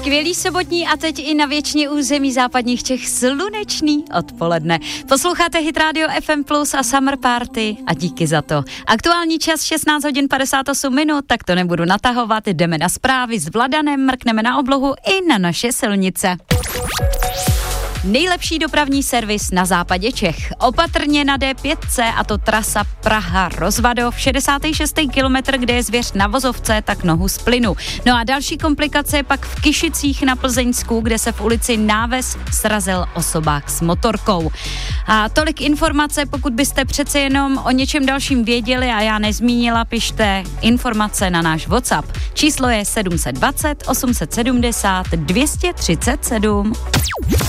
Skvělý sobotní a teď i na většině území západních Čech slunečný odpoledne. Posloucháte Hit Radio FM Plus a Summer Party a díky za to. Aktuální čas 16 hodin 58 minut, tak to nebudu natahovat, jdeme na zprávy s Vladanem, mrkneme na oblohu i na naše silnice. Nejlepší dopravní servis na západě Čech. Opatrně na D5, a to trasa Praha-Rozvadov, 66. kilometr, kde je zvěř na vozovce, tak nohu z plynu. No a další komplikace je pak v Kyšicích na Plzeňsku, kde se v ulici Náves srazil osobák s motorkou. A tolik informace, pokud byste přece jenom o něčem dalším věděli a já nezmínila, pište informace na náš WhatsApp. Číslo je 720 870 237.